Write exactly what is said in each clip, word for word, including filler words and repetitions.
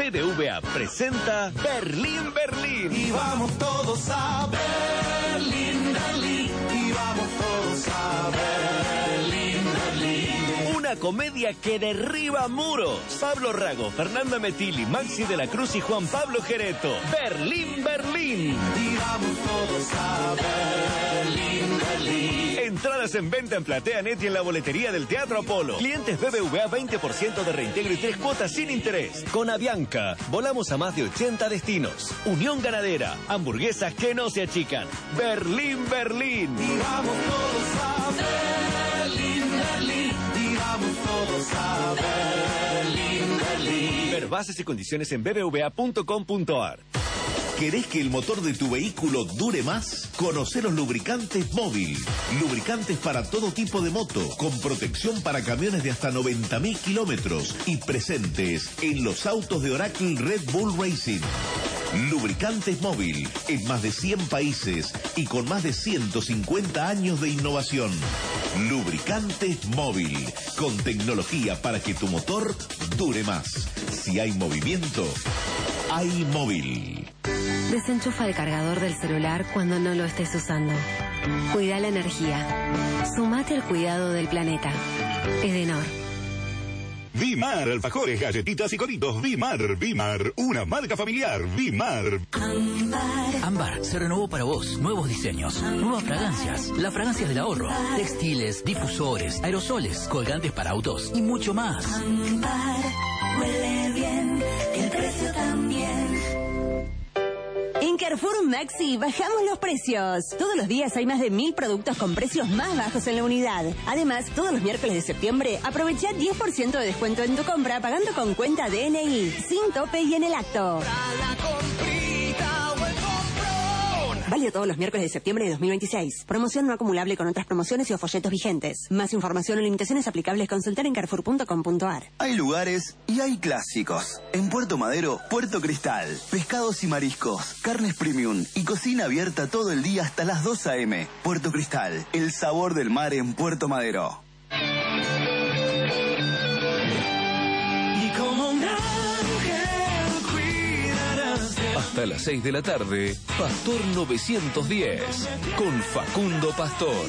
B B V A presenta Berlín, Berlín. Y vamos todos a Berlín, Berlín. Y vamos todos a Berlín, Berlín. Una comedia que derriba muros. Pablo Rago, Fernanda Metilli, Maxi de la Cruz y Juan Pablo Gereto. Berlín, Berlín. Y vamos todos a Berlín, Berlín. Entradas en venta en PlateaNet y en la boletería del Teatro Apolo. Clientes B B V A veinte por ciento de reintegro y tres cuotas sin interés. Con Avianca, volamos a más de ochenta destinos. Unión Ganadera, hamburguesas que no se achican. Berlín, Berlín. Y vamos todos a Berlín, Berlín. Y vamos todos a Berlín, Berlín. Ver bases y condiciones en b b v a punto com punto a r. ¿Querés que el motor de tu vehículo dure más? Conocé los lubricantes Móvil. Lubricantes para todo tipo de moto, con protección para camiones de hasta noventa mil kilómetros y presentes en los autos de Oracle Red Bull Racing. Lubricantes Móvil, en más de cien países y con más de ciento cincuenta años de innovación. Lubricantes Móvil, con tecnología para que tu motor dure más. Si hay movimiento, hay móvil. Desenchufa el cargador del celular cuando no lo estés usando. Cuida la energía. Sumate al cuidado del planeta. Edenor. Vimar, alfajores, galletitas y coritos. Vimar, Vimar, una marca familiar. Vimar. Ámbar. Ámbar se renovó para vos. Nuevos diseños, nuevas fragancias. Las fragancias del ahorro. Textiles, difusores, aerosoles, colgantes para autos y mucho más. Ámbar, huele bien, el precio también. En Carrefour Maxi bajamos los precios. Todos los días hay más de mil productos con precios más bajos en la unidad. Además, todos los miércoles de septiembre aprovecha diez por ciento de descuento en tu compra pagando con cuenta D N I, sin tope y en el acto. Válido todos los miércoles de septiembre de dos mil veintiséis. Promoción no acumulable con otras promociones y o folletos vigentes. Más información o limitaciones aplicables consultar en carrefour punto com punto a r. Hay lugares y hay clásicos. En Puerto Madero, Puerto Cristal. Pescados y mariscos, carnes premium y cocina abierta todo el día hasta las dos a eme Puerto Cristal, el sabor del mar en Puerto Madero. Y como un ángel cuidarás de... Hasta las seis de la tarde, Pastor novecientos diez, con Facundo Pastor.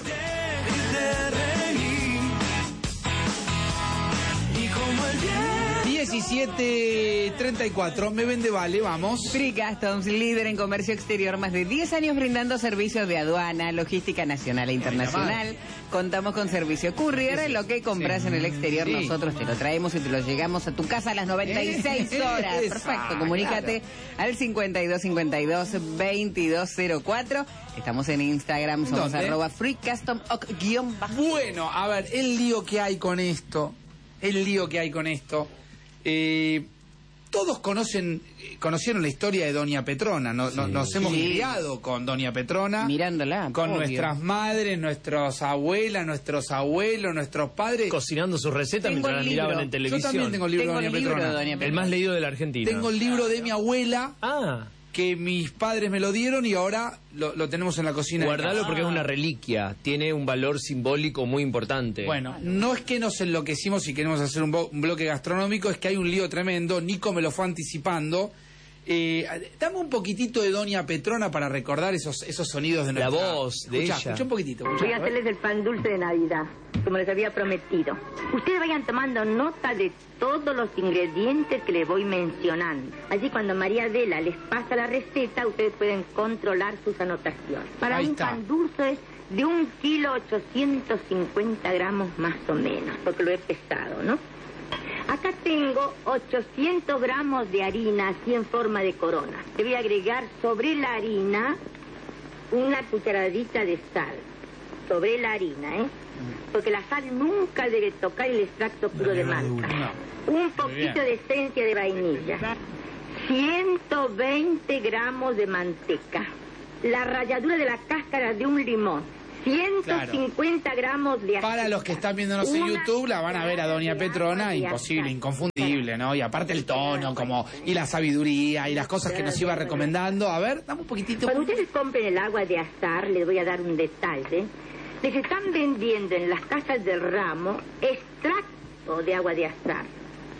diecisiete treinta y cuatro, me vende vale, vamos. Free Customs, líder en comercio exterior, más de diez años brindando servicios de aduana, logística nacional e internacional. Contamos con servicio courier, sí, lo que compras sí. en el exterior, sí. nosotros te lo traemos y te lo llegamos a tu casa a las noventa y seis horas. Perfecto, comunícate claro. al cincuenta y dos cincuenta y dos veintidós cero cuatro. Estamos en Instagram, somos ¿Dónde? arroba Free Custom guión bajo. Bueno, a ver, el lío que hay con esto, el lío que hay con esto. Eh, todos conocen, conocieron la historia de Doña Petrona, no, sí, no, nos hemos sí. criado con Doña Petrona, mirándola, con obvio. nuestras madres, nuestras abuelas, nuestros abuelos, nuestros padres, cocinando sus recetas tengo mientras la miraban en televisión. Yo también tengo el libro, tengo de, Doña el libro Petrona. de Doña Petrona, el más leído de la Argentina. Tengo el libro de mi abuela. Ah. Que mis padres me lo dieron y ahora lo, lo tenemos en la cocina. Guardalo porque es una reliquia, tiene un valor simbólico muy importante. Bueno, no es que nos enloquecimos y queremos hacer un, un bloque gastronómico, es que hay un lío tremendo. Nico me lo fue anticipando. Eh, dame un poquitito de Doña Petrona para recordar esos esos sonidos de la nuestra... voz de escuchá, ella. Escucha un poquitito. Escuchá, Voy a hacerles el pan dulce de Navidad, como les había prometido. Ustedes vayan tomando nota de todos los ingredientes que les voy mencionando. Allí cuando María Adela les pasa la receta, ustedes pueden controlar sus anotaciones. Para Ahí un está. pan dulce de un kilo ochocientos cincuenta gramos más o menos, porque lo he pesado, ¿no? Acá tengo ochocientos gramos de harina, así en forma de corona. Le voy a agregar sobre la harina una cucharadita de sal. Sobre la harina, ¿eh? Porque la sal nunca debe tocar el extracto puro de malta. No. Un poquito de esencia de vainilla. ciento veinte gramos de manteca. La ralladura de la cáscara de un limón. ciento cincuenta claro. gramos de azúcar. Para los que están viéndonos en YouTube, la van a ver a Doña Petrona, imposible, inconfundible, ¿no? Y aparte el tono, como y la sabiduría y las cosas que nos iba recomendando. A ver, dame un poquitito. Cuando ustedes compren el agua de azahar, les voy a dar un detalle. Les están vendiendo en las casas del ramo extracto de agua de azahar.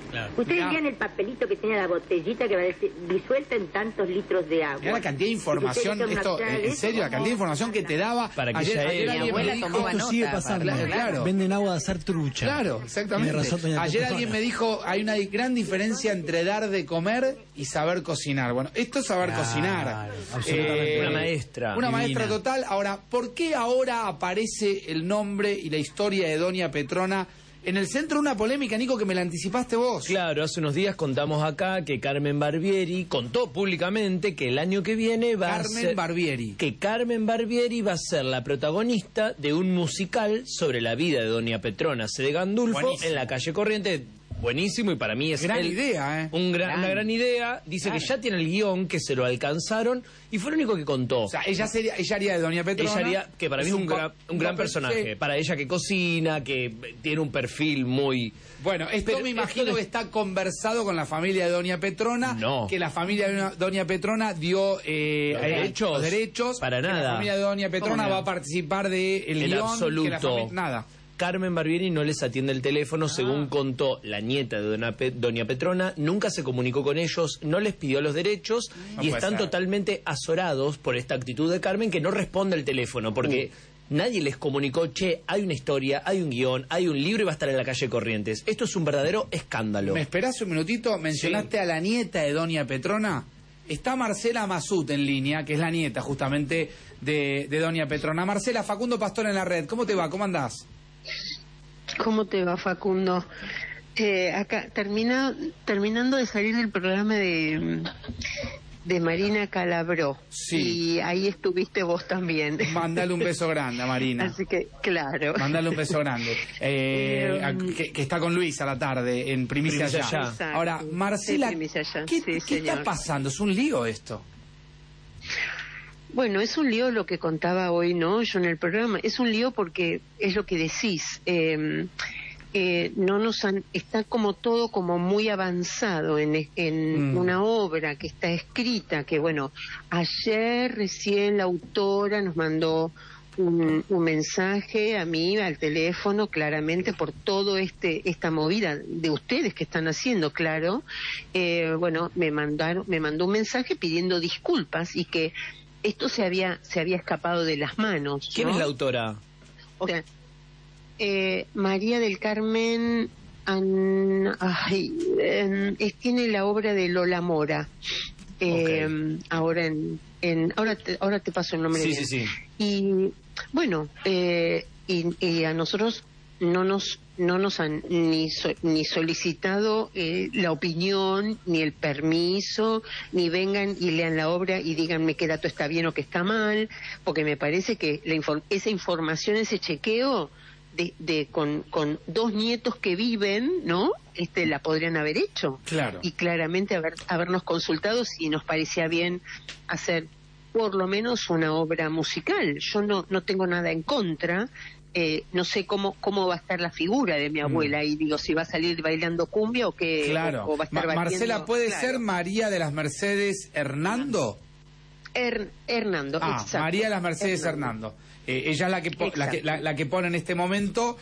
Claro. Ustedes Mirá. vean el papelito que tiene la botellita que va a decir disuelta en tantos litros de agua. Mirá la cantidad de información, Ustedes esto, toman en serio, la cantidad de información que te daba. Para que ayer, ella ayer era. alguien Mi abuela me dijo, tomaba Esto sigue nota, pasando. claro, claro. Venden agua de hacer trucha. Claro, exactamente. Tiene razón, doña Ayer Petrona. alguien me dijo, hay una gran diferencia entre dar de comer y saber cocinar. Bueno, esto es saber Claro, cocinar. absolutamente. Una maestra. Una Divina. maestra total. Ahora, ¿por qué ahora aparece el nombre y la historia de Doña Petrona en el centro de una polémica, Nico, que me la anticipaste vos? Claro, hace unos días contamos acá que Carmen Barbieri contó públicamente que el año que viene va Carmen a ser... Barbieri. Que Carmen Barbieri va a ser la protagonista de un musical sobre la vida de Doña Petrona C. de Gandulfo Buenísimo. en la calle Corrientes. Buenísimo, y para mí es Gran el- idea, ¿eh? un gran- Gran. una gran idea. Dice Claro. que ya tiene el guión, que se lo alcanzaron, y fue lo único que contó. O sea, ella, sería, ella haría de Doña Petrona. Ella haría, que para mí es un, co- gran, un gran co- personaje. sí. Para ella que cocina, que tiene un perfil muy... Bueno, esto Pero me esto imagino de- que está conversado con la familia de Doña Petrona. No. Que la familia de Doña Petrona dio eh, Los eh, derechos. los derechos. Para que nada. La familia de Doña Petrona ¿Cómo no? va a participar de el En guión. absoluto. Que la fami- nada. Carmen Barbieri no les atiende el teléfono, Ah. según contó la nieta de Dona Pe- Doña Petrona, nunca se comunicó con ellos, no les pidió los derechos No y puede están ser. totalmente azorados por esta actitud de Carmen, que no responde el teléfono, porque nadie les comunicó, che, hay una historia, hay un guión, hay un libro y va a estar en la calle Corrientes. Esto es un verdadero escándalo. ¿Me esperás un minutito? Mencionaste Sí. a la nieta de Doña Petrona. Está Marcela Masut en línea, que es la nieta justamente de, de Doña Petrona. Marcela, Facundo Pastor en la red. ¿Cómo te va? ¿Cómo andás? ¿Cómo te va, Facundo? Eh, acá, termina, terminando de salir del programa de, de Marina Calabró. Sí. Y ahí estuviste vos también. Mandale un beso grande a Marina. Así que, claro. Mandale un beso grande. Eh, Eh, a- que, que está con Luis a la tarde en Primicia, Primicia Ya. Ya. Exacto. Ahora, Marcela, Sí, Primicia Ya. ¿qué, Sí, qué está señor. pasando? Es un lío esto. Bueno, es un lío lo que contaba hoy, ¿no? Yo en el programa. Es un lío porque es lo que decís. Eh, eh, no nos han, está como todo como muy avanzado en, en Mm. una obra que está escrita, que bueno, ayer recién la autora nos mandó un, un mensaje a mí al teléfono, claramente por todo este esta movida de ustedes que están haciendo, claro. Eh, bueno, me mandaron, me mandó un mensaje pidiendo disculpas y que esto se había se había escapado de las manos. ¿Quién ¿no? es la autora? O sea, eh, María del Carmen, An- ay, em, es- tiene la obra de Lola Mora. Eh, Ahora en, en ahora te, ahora te paso el nombre. Sí, bien. sí, sí. Y bueno, eh, y, y a nosotros no nos no nos han ni so- ni solicitado eh, la opinión ni el permiso, ni vengan y lean la obra y díganme qué dato está bien o qué está mal, porque me parece que la infor- esa información, ese chequeo de, de con, con dos nietos que viven, ¿no? Este la podrían haber hecho. Claro. Y claramente haber, habernos consultado si nos parecía bien hacer por lo menos una obra musical. Yo no no tengo nada en contra. Eh, no sé cómo cómo va a estar la figura de mi abuela y digo si va a salir bailando cumbia o qué Claro. o, o va a estar Ma- batiendo- Marcela, ¿puede claro. ser María de las Mercedes Hernando? Her- Hernando, Ah, exacto. María de las Mercedes Hernando. Eh, ella es la que, po- la, que, la, la que pone en este momento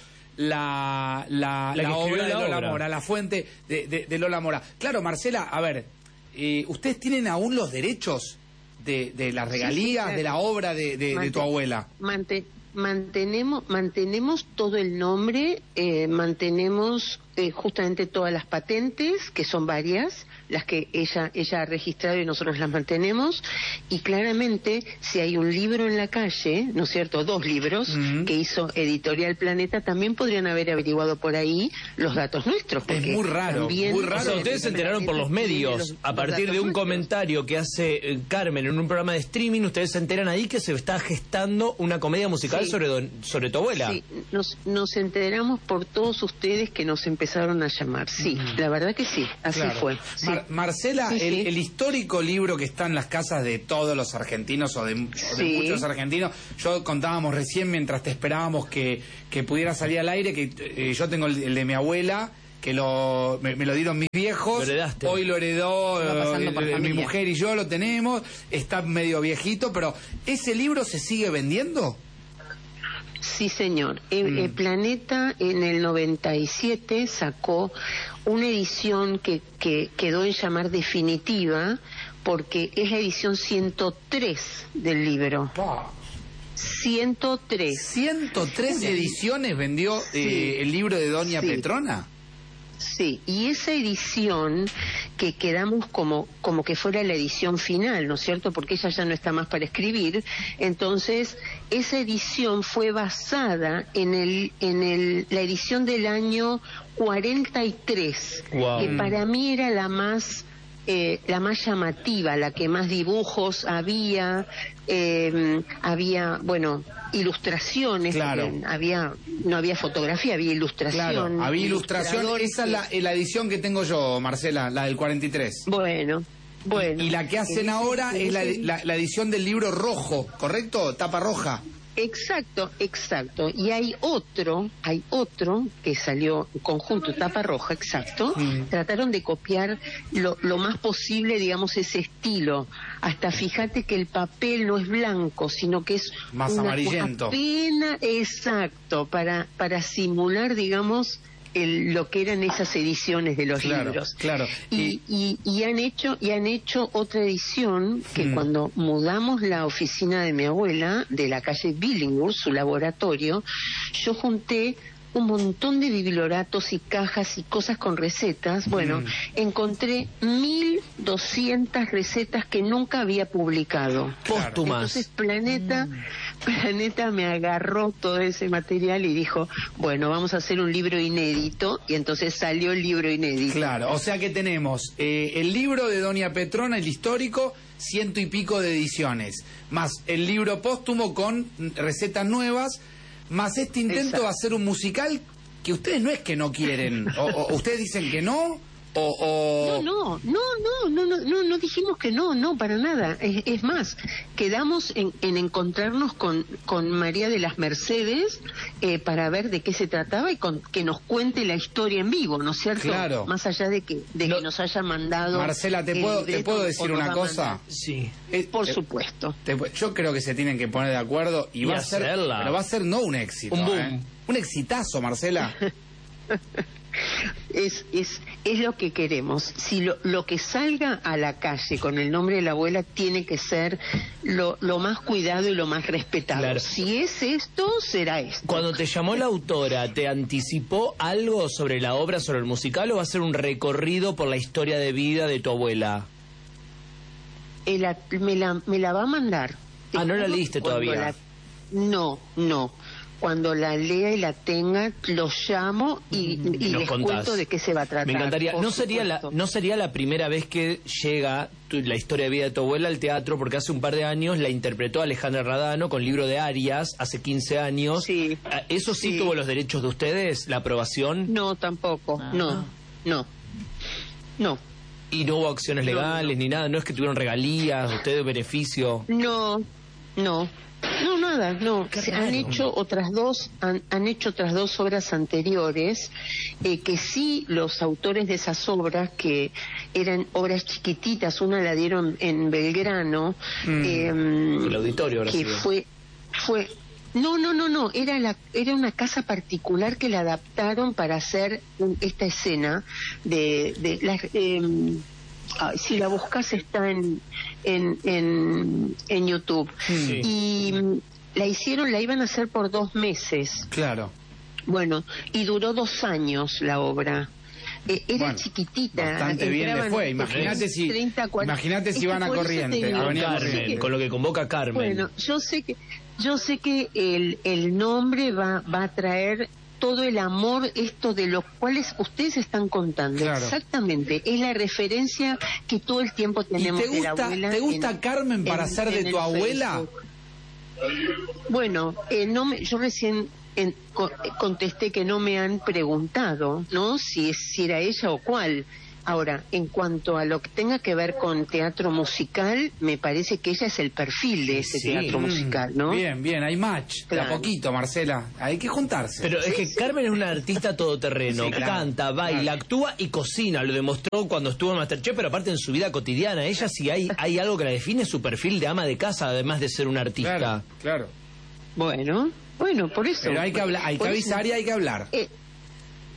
la, la, La que la escribió obra de la Lola obra. Mora, la fuente de, de- de Lola Mora. Claro, Marcela, a ver, eh, ¿ustedes tienen aún los derechos de, de las Sí, sí, regalías claro. de la obra de, de- de tu Mante- abuela? mante- mantenemos mantenemos todo el nombre, eh, mantenemos eh, justamente todas las patentes, que son varias, las que ella ella ha registrado y nosotros las mantenemos, y claramente si hay un libro en la calle, ¿no es cierto?, dos libros Ujú. que hizo Editorial Planeta, también podrían haber averiguado por ahí los datos nuestros. porque muy raro, también- muy raro. O sea, ustedes se enteraron por los medios, Los- a los partir de datos un nuestros. comentario que hace eh, Carmen en un programa de streaming, ustedes se enteran ahí que se está gestando una comedia musical Sí. sobre, don- sobre tu abuela. Sí, nos, nos enteramos por todos ustedes que nos empezaron a llamar. Sí, la verdad que sí, así Claro. fue. Sí. Mar- Marcela, Sí, el, sí. el histórico libro que está en las casas de todos los argentinos o de, o de Sí. muchos argentinos, yo contábamos recién mientras te esperábamos que, que pudiera salir al aire, que eh, yo tengo el, el de mi abuela, que lo, me, me lo dieron mis viejos, Lo heredaste. hoy lo heredó Va pasando eh, por eh, mi familia. mujer y yo lo tenemos, está medio viejito, pero ¿ese libro se sigue vendiendo? Sí, señor. El, Mm. el Planeta en el noventa y siete sacó una edición que, que quedó en llamar definitiva, porque es la edición ciento tres del libro. ciento tres. ¿ciento tres ediciones vendió sí, eh, el libro de Doña sí. Petrona? Sí, y esa edición que quedamos como, como que fuera la edición final, ¿no es cierto? Porque ella ya no está más para escribir. Entonces, esa edición fue basada en el, en el, la edición del año cuarenta y tres, wow. que para mí era la más... Eh, la más llamativa, la que más dibujos había, eh, había, bueno, ilustraciones, claro. había, no había fotografía, había ilustración. Claro, había ilustración, esa es la, la edición que tengo yo, Marcela, la del cuarenta y tres. Bueno, bueno. Y la que hacen ahora es la, la, la edición del libro rojo, ¿correcto? Tapa roja. Exacto, exacto. Y hay otro, hay otro que salió conjunto tapa roja, exacto. Mm. Trataron de copiar lo, lo más posible, digamos, ese estilo. Hasta fíjate que el papel no es blanco, sino que es más una, amarillento. Pena, exacto, para para simular, digamos, El, lo que eran esas ediciones de los claro, libros. Claro. Y, y, y han hecho y han hecho otra edición que mm. cuando mudamos la oficina de mi abuela de la calle Billinghurst, su laboratorio, yo junté un montón de biblioratos y cajas y cosas con recetas. Bueno, mm. encontré mil doscientas recetas que nunca había publicado. Póstumas. Entonces Planeta, mm. Planeta me agarró todo ese material y dijo, bueno, vamos a hacer un libro inédito, y entonces salió el libro inédito. Claro, o sea que tenemos eh, el libro de Doña Petrona, el histórico, ciento y pico de ediciones, más el libro póstumo con recetas nuevas, más este intento Exacto. de hacer un musical que ustedes no es que no quieren, o, o ustedes dicen que no, o... o... No, no, no, no, no, no, no dijimos que no, no, para nada. Es, es más, quedamos en, en encontrarnos con, con María de las Mercedes eh, para ver de qué se trataba y con, que nos cuente la historia en vivo, ¿no es cierto? Claro. Más allá de que, de no. que nos haya mandado... Marcela, ¿te puedo, ¿te puedo decir una cosa? Sí. Eh, Por eh, supuesto. Te, yo creo que se tienen que poner de acuerdo y, y va a ser, pero va a ser no un éxito, un boom. ¿eh? Un exitazo, Marcela. Es, es, es lo que queremos. Si lo, lo que salga a la calle con el nombre de la abuela tiene que ser lo, lo más cuidado y lo más respetado. Claro. Si es esto, será esto. Cuando te llamó la autora, ¿te anticipó algo sobre la obra, sobre el musical, o va a ser un recorrido por la historia de vida de tu abuela? El, me, la, me la va a mandar. Ah, ¿no la leíste todavía? La, no, no. Cuando la lea y la tenga, lo llamo y, y les contás. cuento de qué se va a tratar. Me encantaría. ¿No sería, la, ¿No sería la primera vez que llega tu, la historia de vida de tu abuela al teatro? Porque hace un par de años la interpretó Alejandra Radano con Libro de Arias, hace quince años. Sí. ¿Eso sí, sí tuvo los derechos de ustedes, la aprobación? No, tampoco. Ah. No, no, no. ¿Y no hubo acciones legales no, no. ni nada? ¿No es que tuvieron regalías, ustedes beneficio? No, no. No, nada, no. Se han hecho otras dos, han, han hecho otras dos obras anteriores, eh, que sí los autores de esas obras, que eran obras chiquititas, una la dieron en Belgrano, mm. eh, el auditorio ahora que sí. fue, fue, no, no, no, no, era la, era una casa particular que la adaptaron para hacer un, esta escena de, de las. Eh, Ay, si la buscas está en en, en, en YouTube. Sí. Y la hicieron, la iban a hacer por dos meses. Claro. Bueno, y duró dos años la obra. Eh, era bueno, chiquitita. Bastante bien le fue. Imagínate si, treinta, cuarenta, imagínate si van a Corrientes. A Carmen, que, con lo que convoca Carmen. Bueno, yo sé que yo sé que el, el nombre va, va a traer todo el amor, esto de los cuales ustedes están contando. Claro. Exactamente, es la referencia que todo el tiempo tenemos. ¿Y te gusta, de la abuela ¿te gusta en, Carmen para en, ser de tu abuela? Facebook. Bueno, eh, no me, yo recién en, co contesté que no me han preguntado, ¿no? Si, es, si era ella o cuál. Ahora, en cuanto a lo que tenga que ver con teatro musical, me parece que ella es el perfil de ese sí. teatro musical, ¿no? Bien, bien, hay match. Claro. De a poquito, Marcela. Hay que juntarse. Pero sí, es que sí. Carmen es una artista todoterreno. Sí, claro, canta, baila, claro. actúa y cocina. Lo demostró cuando estuvo en Masterchef, pero aparte en su vida cotidiana. Ella sí hay, hay algo que la define, su perfil de ama de casa, además de ser una artista. Claro, claro. Bueno, bueno, por eso. Pero hay que hablar, hay que avisar y hay que hablar. Eh,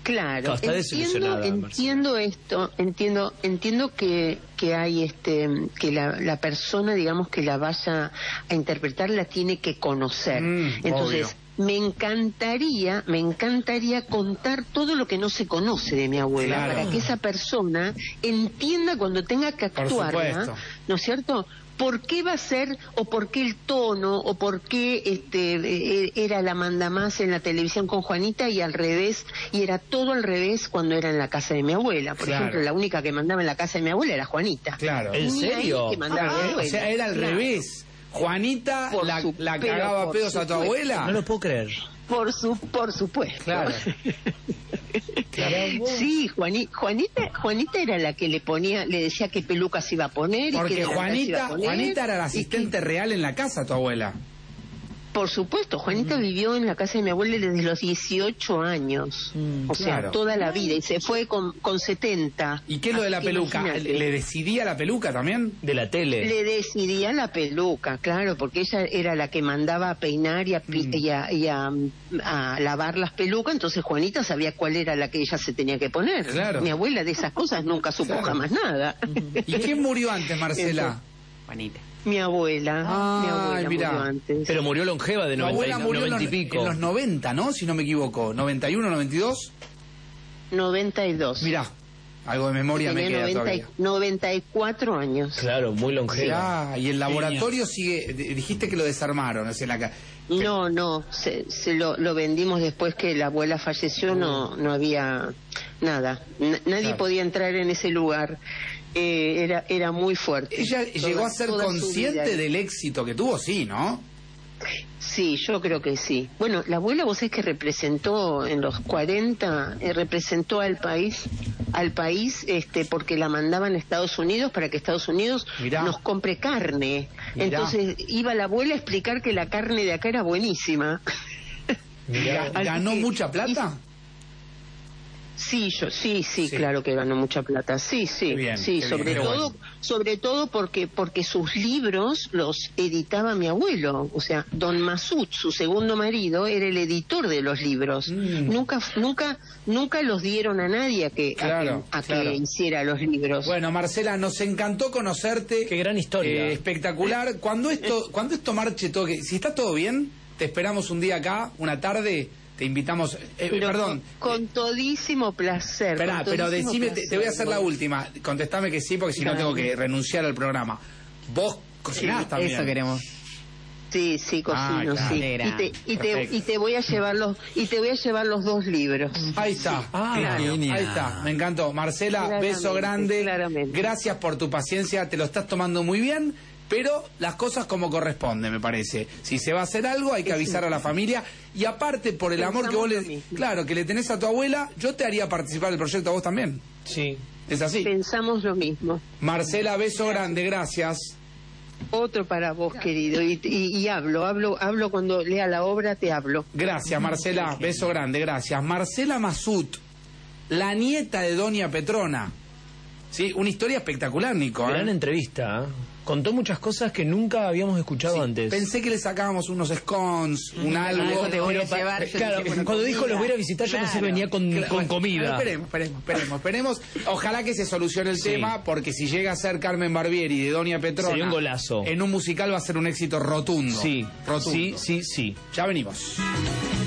Claro, No, está entiendo, desilusionada, entiendo esto, entiendo, entiendo que, que hay este, que la, la persona, digamos, que la vaya a interpretar la tiene que conocer. Mm, Entonces, me encantaría, me encantaría contar todo lo que no se conoce de mi abuela, Claro. para que esa persona entienda cuando tenga que Por actuarla, supuesto. ¿no es cierto? ¿Por qué va a ser, o por qué el tono, o por qué este, eh, era la mandamás en la televisión con Juanita y al revés, y era todo al revés cuando era en la casa de mi abuela? Por Claro. ejemplo, la única que mandaba en la casa de mi abuela era Juanita. Claro. ¿En Ni ahí serio? que mandaba Ah, mi o abuela. sea, era al Claro. revés. Juanita Por la, su- la pero cagaba por pedos a tu supuesto. abuela. No lo puedo creer. Por su, por supuesto. Claro. Sí, Juani- Juanita, Juanita era la que le ponía, le decía qué pelucas iba a poner. y qué Porque delantal se iba a Juanita, poner, Juanita era la y que- asistente real en la casa, tu abuela. Por supuesto, Juanita vivió en la casa de mi abuela desde los dieciocho años, o sea, claro. toda la vida, y se fue con, con setenta. ¿Y qué es lo de la Así que peluca? imagínate. ¿Le decidía la peluca también? De la tele. Le decidía la peluca, claro, porque ella era la que mandaba a peinar y a, pi- y a, y a, a lavar las pelucas, entonces Juanita sabía cuál era la que ella se tenía que poner. Claro. Mi abuela de esas cosas nunca supo Claro. jamás nada. ¿Y quién murió antes, Marcela? Juanita. Mi abuela, Ah, mi abuela mirá. murió antes. Pero murió longeva de Tu noventa, abuela murió en noventa los, y pico. en los noventa, ¿no? Si no me equivoco. ¿noventa y uno, noventa y dos? noventa y dos. Mirá, algo de memoria me Tenía queda noventa y- todavía. noventa y cuatro años. Claro, muy longeva. Ah, y el laboratorio sigue, d- dijiste que lo desarmaron, o sea, la ca- No, no, se, se lo, lo vendimos después que la abuela falleció, no, no había nada. N- nadie Claro. podía entrar en ese lugar. Eh, era, era muy fuerte. ¿Ella Toda- llegó a ser toda su consciente vida. del éxito que tuvo? Sí, ¿no? Sí, yo creo que sí. Bueno, la abuela, vos sabés que representó en los cuarenta, eh, representó al país, al país, este, porque la mandaban a Estados Unidos para que Estados Unidos Mirá. nos compre carne. Mirá. Entonces iba la abuela a explicar que la carne de acá era buenísima. Ga- Así ¿Ganó que- mucha plata? Sí, yo, sí, sí, Sí. claro que ganó mucha plata. Sí, sí, Qué bien, sí, qué sobre bien, qué todo, bueno. sobre todo porque porque sus libros los editaba mi abuelo, o sea, Don Masud, su segundo marido, era el editor de los libros. Mm. Nunca, nunca, nunca los dieron a nadie a que, a Claro, que, a claro. que hiciera los libros. Bueno, Marcela, nos encantó conocerte. Qué gran historia. Eh, espectacular. Cuando esto, cuando esto marche todo, que- si está todo bien, te esperamos un día acá, una tarde, te invitamos. eh, Pero perdón. con, con todísimo placer. Esperá, con pero todísimo decime, te, placer, te voy a hacer la Boris. última. Contestame que sí, porque si no Dale. tengo que renunciar al programa. Vos cocinás Sí, también. Eso queremos. Sí, sí, Ah, cocino, claro. sí. Y te, y, te, Perfecto. y te voy a llevar los y te voy a llevar los dos libros. Ahí está. Ah, Claro, genial. ahí está. Me encantó. Marcela, Claramente, beso grande. claramente. Gracias por tu paciencia. Te lo estás tomando muy bien. Pero las cosas como corresponde, me parece. Si se va a hacer algo, hay que avisar a la familia. Y aparte, por el amor que vos Pensamos lo le... mismo. Claro, que le tenés a tu abuela, yo te haría participar del proyecto a vos también. Sí. ¿Es así? Pensamos lo mismo. Marcela, beso grande. Gracias. Otro para vos, querido. Y, y- y hablo, hablo, hablo cuando lea la obra, te hablo. Gracias, Marcela. Beso grande, gracias. Marcela Masud, la nieta de Doña Petrona. Sí, una historia espectacular, Nico. ¿eh? Gran entrevista. ¿eh? Contó muchas cosas que nunca habíamos escuchado Sí, antes. Pensé que le sacábamos unos scones, un algo. Algo te voy a Pero pa- llevar, yo claro, dije, bueno, cuando dijo comida. los voy a ir a visitar, yo pensé que Claro. venía con, Claro, con bueno, comida. Esperemos, esperemos, esperemos, esperemos. Ojalá que se solucione el Sí. tema, porque si llega a ser Carmen Barbieri de Doña Petrona Sería un golazo. en un musical va a ser un éxito rotundo. Sí, rotundo. sí, sí, sí. Ya venimos.